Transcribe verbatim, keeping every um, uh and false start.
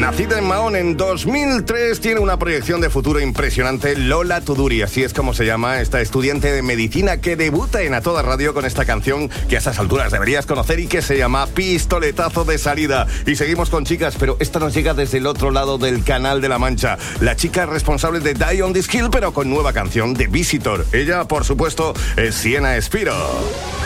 Nacida en Mahón en dos mil tres, tiene una proyección de futuro impresionante. Lola Tuduri, así es como se llama esta estudiante de medicina que debuta en A Toda Radio con esta canción que a estas alturas deberías conocer y que se llama Pistoletazo de Salida. Y seguimos con chicas, pero esta nos llega desde el otro lado del Canal de la Mancha. La chica responsable de Die on This Hill, pero con nueva canción de Visitor. Ella, por supuesto, es Siena Espiro.